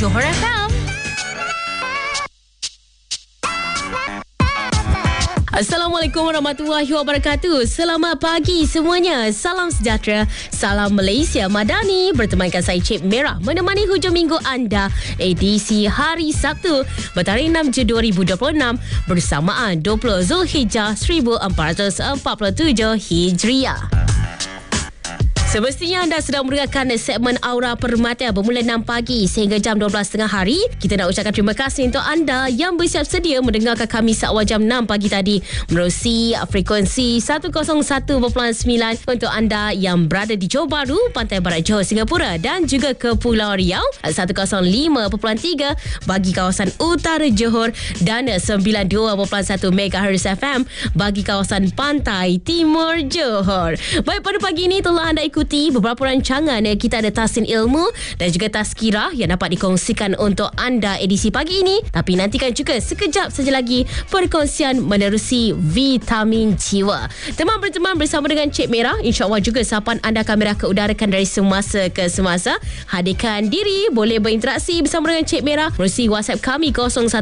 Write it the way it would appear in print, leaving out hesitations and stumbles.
Johor FM. Assalamualaikum warahmatullahi wabarakatuh. Selamat pagi semuanya. Salam sejahtera. Salam Malaysia Madani. Bertemankan saya Cik Merah menemani hujung minggu anda edisi hari Sabtu bertarikh 6 Jun 2026 bersamaan 20 Zulhijjah 1447 Hijriah. Semestinya anda sedang mendengarkan segmen Aura Permata bermula 6 pagi sehingga jam 12.30 hari. Kita nak ucapkan terima kasih untuk anda yang bersiap sedia mendengarkan kami seawal jam 6 pagi tadi menerusi frekuensi 101.9 untuk anda yang berada di Johor Bahru, Pantai Barat Johor, Singapura dan juga Kepulauan Riau 105.3 bagi kawasan utara Johor dan 92.1 MHz FM bagi kawasan Pantai Timur Johor. Baik, pada pagi ini telah anda ikuti beberapa rancangan. Kita ada Tahsin Ilmu dan juga Tazkirah yang dapat dikongsikan untuk anda edisi pagi ini. Tapi nantikan juga sekejap saja lagi perkongsian menerusi Vitamin Jiwa. Teman berteman bersama dengan Cik Merah. InsyaAllah juga sahapan anda akan Merah keudarakan dari semasa ke semasa. Hadirkan diri, boleh berinteraksi bersama dengan Cik Merah menerusi WhatsApp kami